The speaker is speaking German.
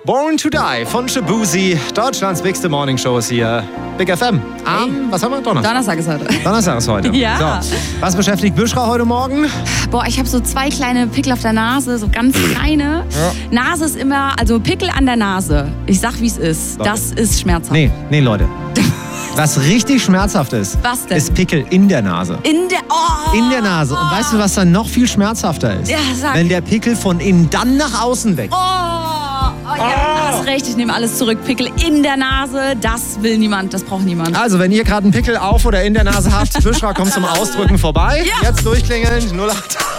Born to Die von Shabuzi. Deutschlands bigste Morningshow ist hier. Big FM. Was haben wir? Donnerstag ist heute. Donnerstag ist heute. Ja. So. Was beschäftigt Büschra heute Morgen? Boah, ich habe so 2 kleine Pickel auf der Nase, so ganz kleine. Ja. Nase ist immer, also Pickel an der Nase. Ich sag, wie es ist. Leute. Das ist schmerzhaft. Nee, Leute. Was richtig schmerzhaft ist, was denn? Ist Pickel in der Nase. In der Nase. Und weißt du, was dann noch viel schmerzhafter ist? Ja, sag. Wenn der Pickel von innen dann nach außen wächst. Ja, hast recht, ich nehme alles zurück. Pickel in der Nase, das will niemand, das braucht niemand. Also, wenn ihr gerade einen Pickel auf oder in der Nase habt, Büschra kommt zum Ausdrücken vorbei. Ja. Jetzt durchklingeln, 08.